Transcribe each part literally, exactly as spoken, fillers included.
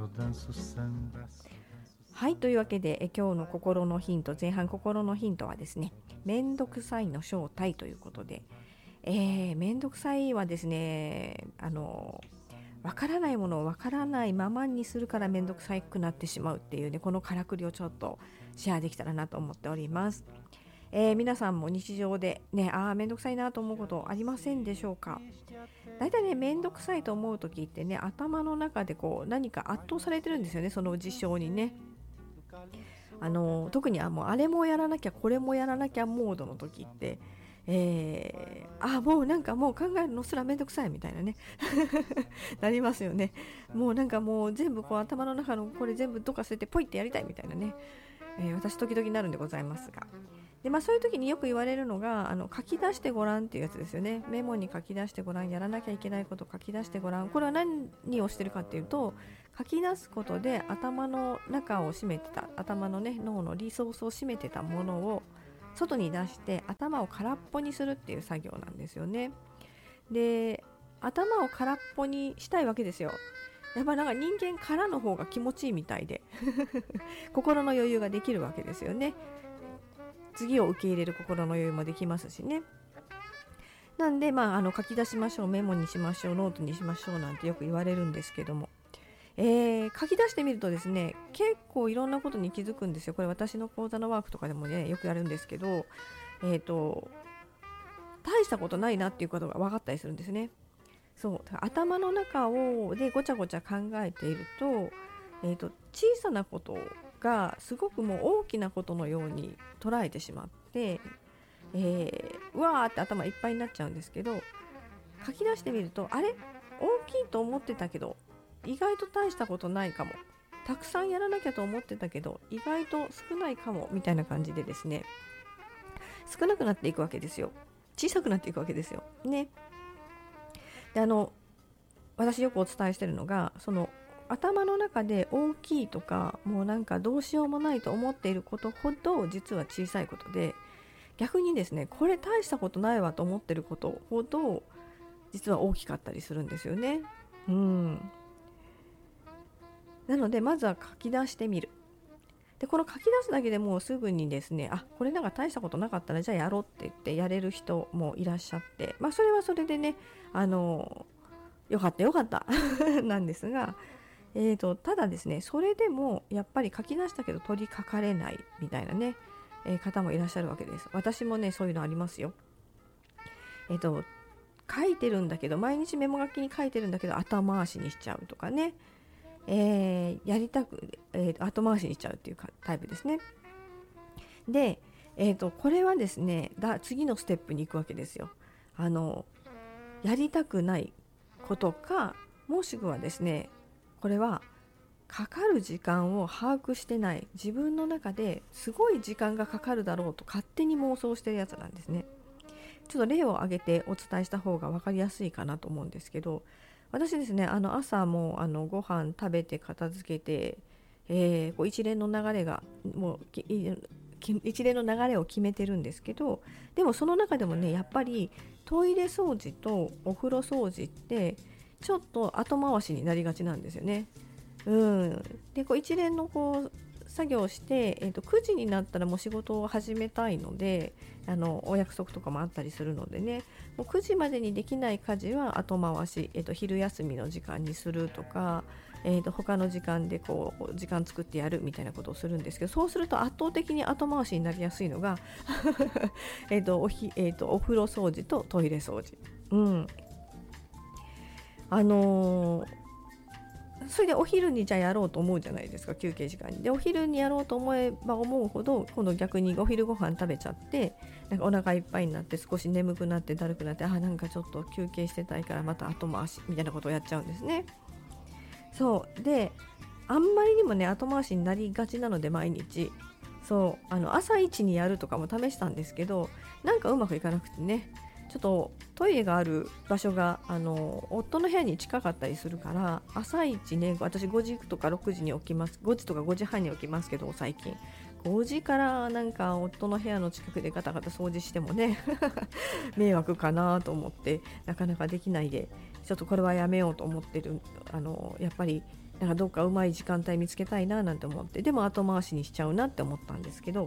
はい、というわけでえ今日の心のヒント、前半心のヒントはですね、めんどくさいの正体ということで、えー、めんどくさいはですね、あのわからないものをわからないままにするからめんどくさくなってしまうっていうね、このからくりをちょっとシェアできたらなと思っております。えー、皆さんも日常でね、あーめんどくさいなと思うことありませんでしょうか。だいたいね、めんどくさいと思う時ってね、頭の中でこう何か圧倒されてるんですよね、その事象にね。あの特にあもうあれもやらなきゃこれもやらなきゃモードの時って、えー、あもうなんかもう考えるのすらめんどくさいみたいなねなりますよね。もうなんかもう全部こう頭の中のこれ全部どかせてポイってやりたいみたいなね、えー、私時々なるんでございますが、で、まあ、そういう時によく言われるのがあの書き出してごらんっていうやつですよね。メモに書き出してごらん、やらなきゃいけないこと書き出してごらん。これは何をしてるかっていうと、書き出すことで頭の中を占めてた頭のね脳のリソースを占めてたものを外に出して頭を空っぽにするっていう作業なんですよね。で、頭を空っぽにしたいわけですよ。やっぱなんか人間からの方が気持ちいいみたいで心の余裕ができるわけですよね。次を受け入れる心の余裕もできますしね。なんで、まあ、あの書き出しましょう、メモにしましょう、ノートにしましょうなんてよく言われるんですけども、えー、書き出してみるとですね、結構いろんなことに気づくんですよ。これ私の講座のワークとかでもねよくやるんですけど、えーと大したことないなっていうことが分かったりするんですね。そう、頭の中をでごちゃごちゃ考えていると、えーと小さなことがすごくもう大きなことのように捉えてしまって、えー、うわーって頭いっぱいになっちゃうんですけど、書き出してみると、あれ大きいと思ってたけど意外と大したことないかも、たくさんやらなきゃと思ってたけど意外と少ないかもみたいな感じでですね、少なくなっていくわけですよ。小さくなっていくわけですよね。で、あの私よくお伝えしているのが、その頭の中で大きいとかもうなんかどうしようもないと思っていることほど実は小さいことで、逆にですね、これ大したことないわと思っていることほど実は大きかったりするんですよね。うん。なのでまずは書き出してみる。で、この書き出すだけでもうすぐにですね、あ、これなんか大したことなかったらじゃあやろうって言ってやれる人もいらっしゃって、まあそれはそれでね、あのよかったよかったなんですが、えーと、ただですね、それでもやっぱり書き出したけど取りかかれないみたいなね、えー、方もいらっしゃるわけです。私もねそういうのありますよ。えーと書いてるんだけど、毎日メモ書きに書いてるんだけど後回しにしちゃうとかね、えー、やりたく、えー、後回しにしちゃうっていうタイプですね。で、えーとこれはですね、だ次のステップに行くわけですよ。あのやりたくないことか、もしくはですね、これはかかる時間を把握してない、自分の中ですごい時間がかかるだろうと勝手に妄想してるやつなんですね。ちょっと例を挙げてお伝えした方が分かりやすいかなと思うんですけど、私ですね、あの朝もあのご飯食べて片付けて、えー、こう一連の流れがもう一連の流れを決めてるんですけど、でもその中でもね、やっぱりトイレ掃除とお風呂掃除ってちょっと後回しになりがちなんですよね。うん、でこう一連のこう作業をして、えー、とくじになったらもう仕事を始めたいので、あのお約束とかもあったりするのでね、もうくじまでにできない家事は後回し、えー、と昼休みの時間にするとか、えー、と他の時間でこう時間作ってやるみたいなことをするんですけど、そうすると圧倒的に後回しになりやすいのがえと お, ひ、えー、とお風呂掃除とトイレ掃除、うんあのーそれでお昼にじゃあやろうと思うじゃないですか、休憩時間に。でお昼にやろうと思えば思うほど、今度逆にお昼ご飯食べちゃって、なんかお腹いっぱいになって少し眠くなってだるくなって、あなんかちょっと休憩してたいからまた後回しみたいなことをやっちゃうんですね。そうで、あんまりにもね後回しになりがちなので、毎日そうあの朝一にやるとかも試したんですけど、なんかうまくいかなくてね、ちょっとトイレがある場所があの夫の部屋に近かったりするから、朝一ね、私ごじとかろくじに起きます。ごじとかごじはんに起きますけど、最近ごじからなんか夫の部屋の近くでガタガタ掃除してもね迷惑かなと思ってなかなかできないでちょっとこれはやめようと思ってる。あのやっぱりなんかどっかうまい時間帯見つけたいななんて思って、でも後回しにしちゃうなって思ったんですけど、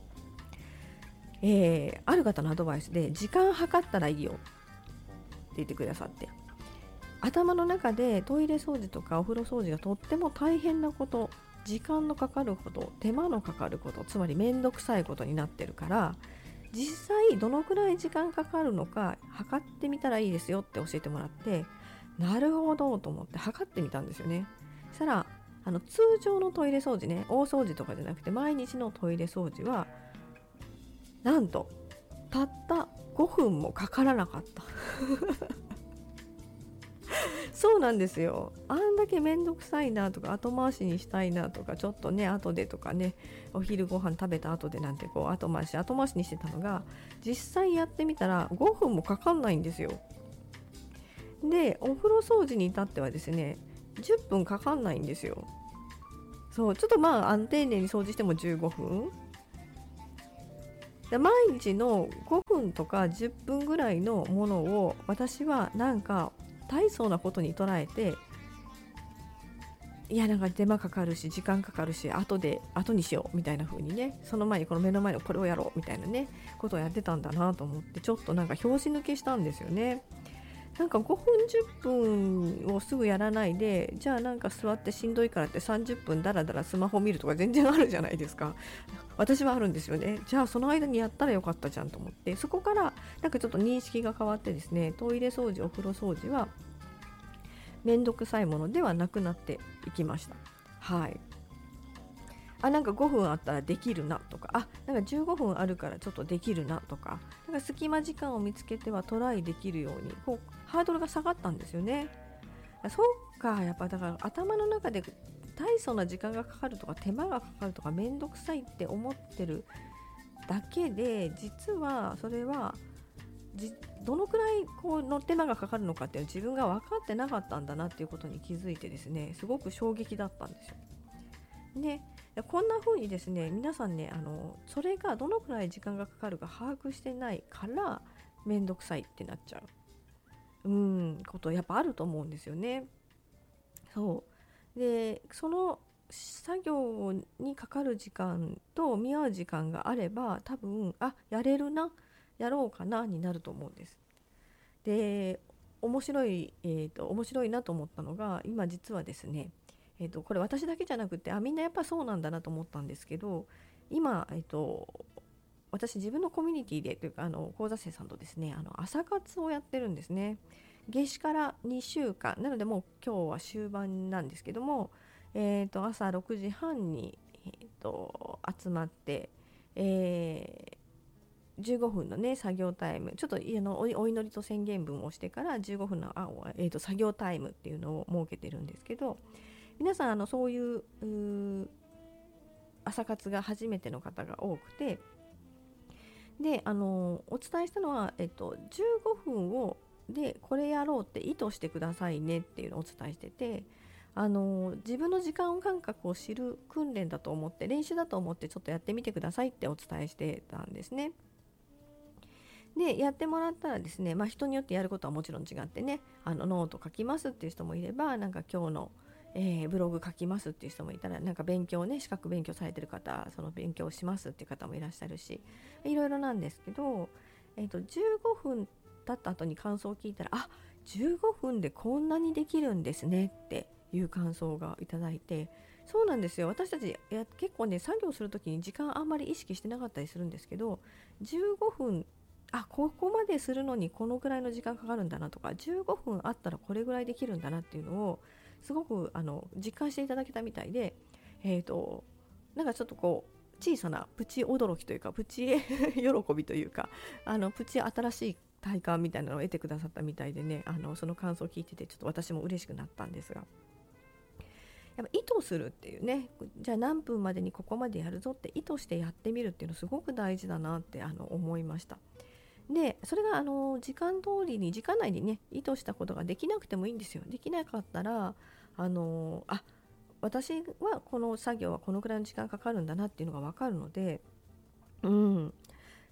えー、ある方のアドバイスで時間計ったらいいよって言ってくださって、頭の中でトイレ掃除とかお風呂掃除がとっても大変なこと、時間のかかること、手間のかかること、つまりめんどくさいことになってるから、実際どのくらい時間かかるのか測ってみたらいいですよって教えてもらって、なるほどと思って測ってみたんですよね。そしたらあの通常のトイレ掃除ね、大掃除とかじゃなくて毎日のトイレ掃除はなんとたったごふんもかからなかったそうなんですよ。あんだけめんどくさいなとか後回しにしたいなとか、ちょっとね後でとかね、お昼ご飯食べた後でなんてこう後回し後回しにしてたのが、実際やってみたらごふんもかかんないんですよ。でお風呂掃除に至ってはですねじゅっぷんかかんないんですよ。そうちょっとまあ安定年に掃除してもじゅうごふんで、毎日のごふんとかじゅっぷんぐらいのものを私はなんか大層なことに捉えて、いやなんか手間かかるし時間かかるし後で後にしようみたいな風にね、その前にこの目の前のこれをやろうみたいなねことをやってたんだなと思って、ちょっとなんか拍子抜けしたんですよね。なんかごふんじゅっぷんをすぐやらないで、じゃあなんか座ってしんどいからってさんじゅっぷんだらだらスマホ見るとか全然あるじゃないですか。私はあるんですよね。じゃあその間にやったらよかったじゃんと思って、そこからなんかちょっと認識が変わってですね、トイレ掃除お風呂掃除はめんどくさいものではなくなっていきました。はい。あ、なんかごふんあったらできるなとか、あ、なんかじゅうごふんあるからちょっとできるなとか、なんか隙間時間を見つけてはトライできるようにこうハードルが下がったんですよね。そうか、やっぱだから頭の中で大層な時間がかかるとか手間がかかるとかめんどくさいって思ってるだけで、実はそれはじどのくらいこうの手間がかかるのかっていうのを自分が分かってなかったんだなっていうことに気づいてですね、すごく衝撃だったんですよ。でこんな風にですね、皆さんね、あのそれがどのくらい時間がかかるか把握してないからめんどくさいってなっちゃううんことやっぱあると思うんですよね。そうで、その作業にかかる時間と見合う時間があれば、多分あやれるな、やろうかなになると思うんです。で面白い、えーと、面白いなと思ったのが、今実はですね、えーと、これ私だけじゃなくて、あみんなやっぱそうなんだなと思ったんですけど、今、えーと、私自分のコミュニティでというか、あの講座生さんとですね、あの朝活をやってるんですね。夏至からにしゅうかんなので、もう今日は終盤なんですけども、えーと、朝ろくじはんに、えーと、集まって、えーじゅうごふんのね作業タイム、ちょっとあのお祈りと宣言文をしてからじゅうごふんのあ、えーと、作業タイムっていうのを設けてるんですけど、皆さんあのそういう、う朝活が初めての方が多くて、であのお伝えしたのは、えっと、じゅうごふんをでこれやろうって意図してくださいねっていうのをお伝えしてて、あの自分の時間感覚を知る訓練だと思って、練習だと思ってちょっとやってみてくださいってお伝えしてたんですね。でやってもらったらですね、まあ、人によってやることはもちろん違ってね、あのノート書きますっていう人もいれば、なんか今日の、えーブログ書きますっていう人もいたら、なんか勉強ね、資格勉強されてる方、その勉強しますっていう方もいらっしゃるし、いろいろなんですけど、えーと、じゅうごふん経った後に感想を聞いたら、あ、じゅうごふんでこんなにできるんですねっていう感想がいただいて、そうなんですよ。私たちや結構ね、作業するときに時間あんまり意識してなかったりするんですけど、じゅうごふん、あ、ここまでするのにこのぐらいの時間かかるんだなとか、じゅうごふんあったらこれぐらいできるんだなっていうのをすごくあの実感していただけたみたいで、えーと、なんかちょっとこう小さなプチ驚きというか、プチ喜びというか、あのプチ新しい体感みたいなのを得てくださったみたいでね、あのその感想を聞いててちょっと私も嬉しくなったんですが、やっぱ意図するっていうね、じゃあ何分までにここまでやるぞって意図してやってみるっていうのすごく大事だなってあの思いました。でそれがあの時間通りに時間内にね意図したことができなくてもいいんですよ。できなかったらあのあ私はこの作業はこのくらいの時間かかるんだなっていうのが分かるので、うん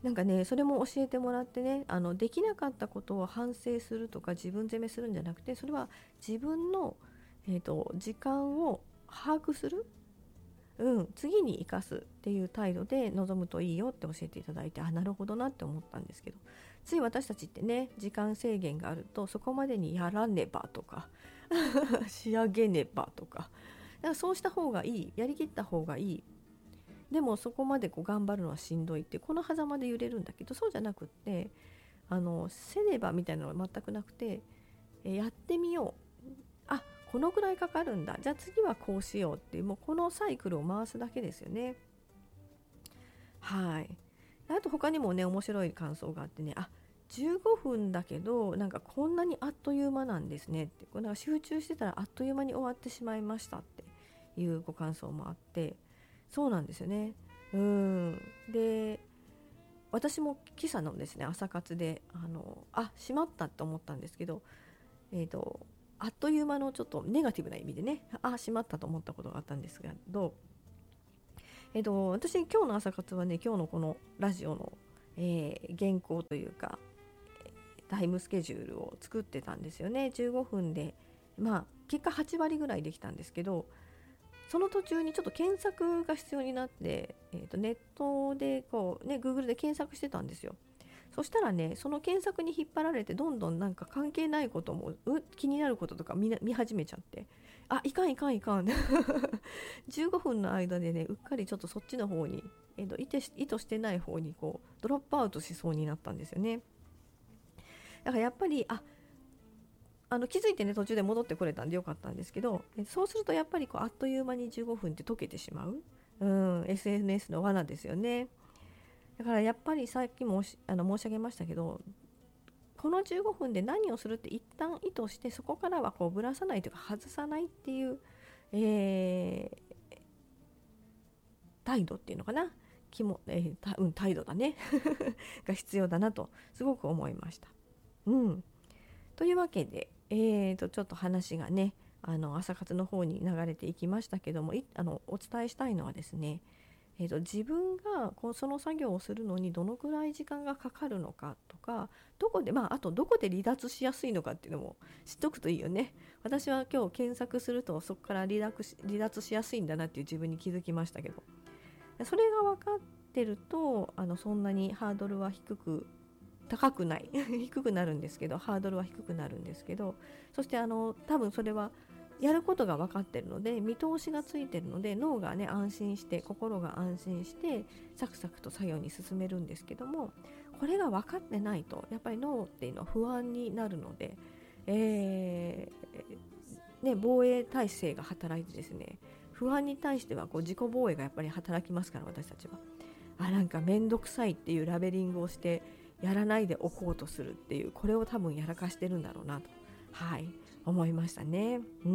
なんかねそれも教えてもらってね、あのできなかったことを反省するとか自分責めするんじゃなくて、それは自分の、えーと、時間を把握する、うん、次に生かすっていう態度で臨むといいよって教えていただいて、あ、なるほどなって思ったんですけど、つい私たちってね時間制限があるとそこまでにやらねばとか仕上げねばとか、だからそうした方がいい、やりきった方がいい、でもそこまでこう頑張るのはしんどいって、この狭間で揺れるんだけど、そうじゃなくって、あのせねばみたいなのは全くなくて、えやってみよう、あ、このくらいかかるんだ、じゃあ次はこうしようっていう、もうこのサイクルを回すだけですよね。はい。あと他にもね面白い感想があってね、あ、じゅうごふんだけどなんかこんなにあっという間なんですねって、これなんか集中してたらあっという間に終わってしまいましたっていうご感想もあって、そうなんですよね。うん。で、私も今朝のですね朝活であのあしまったと思ったんですけど、えーとあっという間のちょっとネガティブな意味でね、あしまったと思ったことがあったんですけど、えーと私今日の朝活はね、今日のこのラジオの、えー原稿というかタイムスケジュールを作ってたんですよね。じゅうごふんで、まあ結果はち割ぐらいできたんですけど、その途中にちょっと検索が必要になって、えーとネットでこうね Google で検索してたんですよ。そしたらね、その検索に引っ張られてどんどんなんか関係ないこともう気になることとか 見, な見始めちゃって、あ、いかんいかんいかんじゅうごふんの間でねうっかりちょっとそっちの方に、えーと意図し、意図してない方にこうドロップアウトしそうになったんですよね。だからやっぱりああの気づいてね途中で戻ってこれたんでよかったんですけど、そうするとやっぱりこうあっという間にじゅうごふんって溶けてしまう、うん、エスエヌエス の罠ですよね。だからやっぱりさっきもあの申し上げましたけど、このじゅうごふんで何をするって一旦意図して、そこからはこうぶらさないというか外さないっていう、えー、態度っていうのかな、気も、えーうん、態度だねが必要だなとすごく思いました。うん、というわけで、えー、とちょっと話がねあの朝活の方に流れていきましたけども、いあのお伝えしたいのはですね、えー、と自分がこうその作業をするのにどのくらい時間がかかるのかとか、どこで、まあ、あとどこで離脱しやすいのかっていうのも知っておくといいよね。私は今日検索するとそこから離脱し、離脱しやすいんだなっていう自分に気づきましたけど、それが分かってるとあのそんなにハードルは低く高くない低くなるんですけど、ハードルは低くなるんですけど、そしてあの多分それはやることが分かってるので、見通しがついてるので、脳がね安心して、心が安心してサクサクと作業に進めるんですけども、これが分かってないとやっぱり脳っていうのは不安になるので、えーね、防衛体制が働いてですね、不安に対してはこう自己防衛がやっぱり働きますから、私たちはあなんかめんどくさいっていうラベリングをしてやらないでおこうとするっていう、これを多分やらかしてるんだろうなと、はい思いましたね。うん、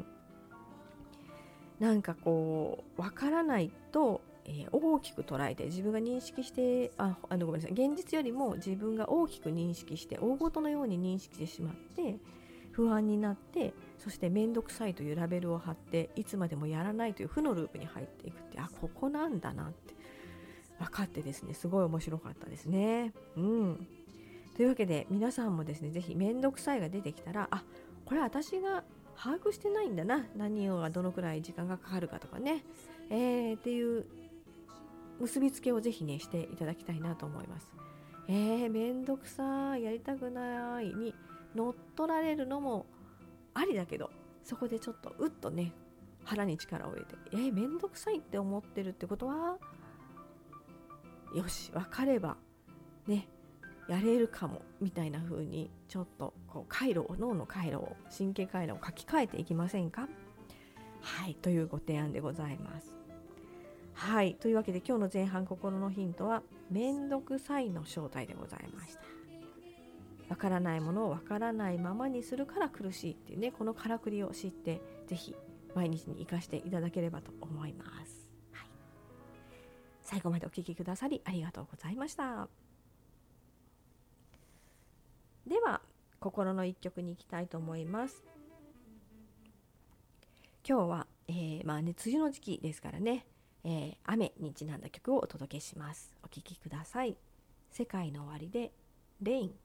なんかこう分からないと、えー、大きく捉えて自分が認識して、ああのごめんなさい、現実よりも自分が大きく認識して大事のように認識してしまって不安になって、そしてめんどくさいというラベルを貼っていつまでもやらないという負のループに入っていくって、あここなんだなって分かってですね、すごい面白かったですね。うん。というわけで皆さんもですね、ぜひめんどくさいが出てきたら、あこれ私が把握してないんだな、何をがどのくらい時間がかかるかとかね、えー、っていう結びつけをぜひねしていただきたいなと思います。えー、めんどくさい、やりたくないに乗っ取られるのもありだけど、そこでちょっとうっとね腹に力を入れて、えー、めんどくさいって思ってるってことはよし分かればねやれるかもみたいな風に、ちょっとこう回路を、脳の回路を、神経回路を書き換えていきませんか。はいというご提案でございます。はいというわけで今日の前半心のヒントはめんどくさいの正体でございました。わからないものをわからないままにするから苦しいっていうね、このからくりを知ってぜひ毎日に生かしていただければと思います。はい、最後までお聞きくださりありがとうございました。では心の一曲に行きたいと思います。今日は、えー、まあね梅雨の時期ですからね、えー、雨にちなんだ曲をお届けします。お聴きください。 世界の終わりでレイン。